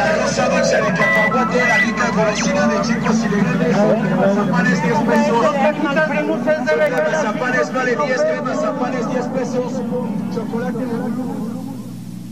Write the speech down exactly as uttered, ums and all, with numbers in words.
Rosa dulce de cacahuate, la rica golosina de chicos y de grandes. Mazapanes diez pesos. Mazapanes vale diez, mazapanes diez pesos. Chocolate de